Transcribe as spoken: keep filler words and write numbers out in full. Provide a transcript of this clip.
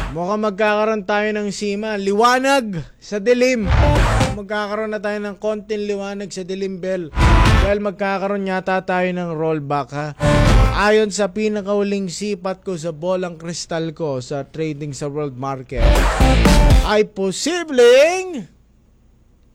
Mukhang magkakaroon tayo ng sima. Liwanag sa dilim. Magkakaroon na tayo ng konting liwanag sa dilim, Bel. Well, magkakaroon yata tayo ng rollback, ha? Ayon sa pinakauling sipat ko sa bolang kristal ko sa trading sa world market, ay posibleng